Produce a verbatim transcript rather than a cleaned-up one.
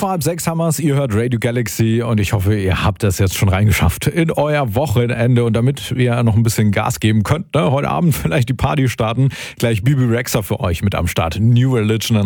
vor halb sechs haben wir's. Ihr hört Radio Galaxy und ich hoffe, ihr habt das jetzt schon reingeschafft in euer Wochenende. Und damit wir noch ein bisschen Gas geben könnt, ne, heute Abend vielleicht die Party starten, gleich Bibi Rexha für euch mit am Start. New Religion